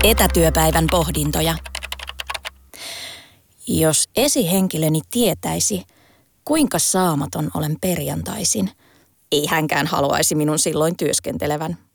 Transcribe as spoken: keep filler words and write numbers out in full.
Etätyöpäivän pohdintoja. Jos esihenkilöni tietäisi, kuinka saamaton olen perjantaisin, ei hänkään haluaisi minun silloin työskentelevän.